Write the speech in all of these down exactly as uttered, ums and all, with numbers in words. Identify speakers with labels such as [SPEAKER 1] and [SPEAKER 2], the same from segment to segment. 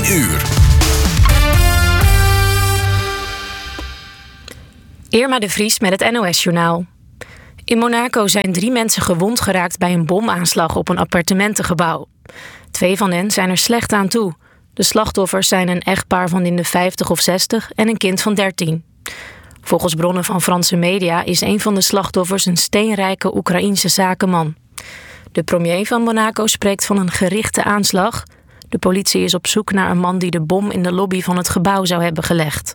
[SPEAKER 1] uur.
[SPEAKER 2] Irma de Vries met het N O S-journaal. In Monaco zijn drie mensen gewond geraakt bij een bomaanslag op een appartementengebouw. Twee van hen zijn er slecht aan toe. De slachtoffers zijn een echtpaar van in de vijftig of zestig en een kind van dertien. Volgens bronnen van Franse media is een van de slachtoffers een steenrijke Oekraïense zakenman. De premier van Monaco spreekt van een gerichte aanslag. De politie is op zoek naar een man die de bom in de lobby van het gebouw zou hebben gelegd.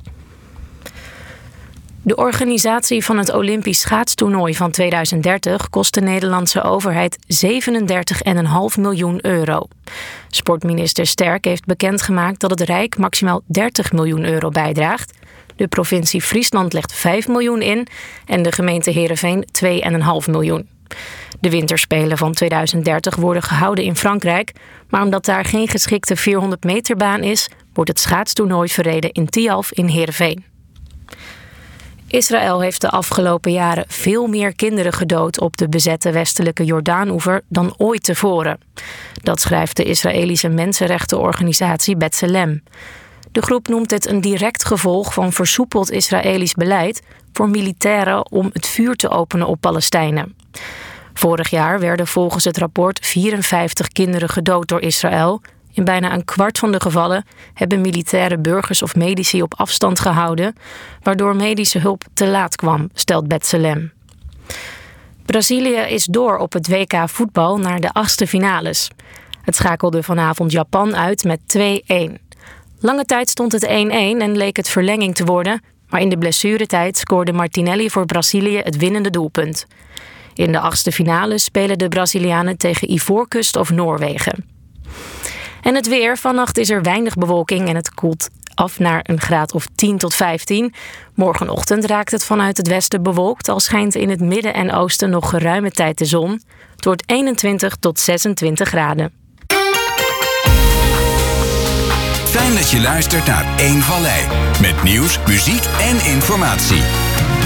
[SPEAKER 2] De organisatie van het Olympisch schaatstoernooi van tweeduizend dertig kost de Nederlandse overheid zevenendertig komma vijf miljoen euro. Sportminister Sterk heeft bekendgemaakt dat het Rijk maximaal dertig miljoen euro bijdraagt. De provincie Friesland legt vijf miljoen in en de gemeente Heerenveen twee komma vijf miljoen. De winterspelen van tweeduizend dertig worden gehouden in Frankrijk, maar omdat daar geen geschikte vierhonderd meterbaan is, wordt het schaatstoernooi verreden in Tialf in Heerenveen. Israël heeft de afgelopen jaren veel meer kinderen gedood op de bezette westelijke Jordaanoever dan ooit tevoren. Dat schrijft de Israëlische mensenrechtenorganisatie B'Tselem. De groep noemt het een direct gevolg van versoepeld Israëlisch beleid voor militairen om het vuur te openen op Palestijnen. Vorig jaar werden volgens het rapport vierenvijftig kinderen gedood door Israël. In bijna een kwart van de gevallen hebben militaire burgers of medici op afstand gehouden, waardoor medische hulp te laat kwam, stelt B'Tselem. Brazilië is door op het W K voetbal naar de achtste finales. Het schakelde vanavond Japan uit met twee-een. Lange tijd stond het één-één en leek het verlenging te worden, maar in de blessuretijd scoorde Martinelli voor Brazilië het winnende doelpunt. In de achtste finale spelen de Brazilianen tegen Ivoorkust of Noorwegen. En het weer. Vannacht is er weinig bewolking en het koelt af naar een graad of tien tot vijftien. Morgenochtend raakt het vanuit het westen bewolkt, al schijnt in het midden en oosten nog geruime tijd de zon. Het wordt eenentwintig tot zesentwintig graden.
[SPEAKER 1] Fijn dat je luistert naar Eén Vallei. Met nieuws, muziek en informatie.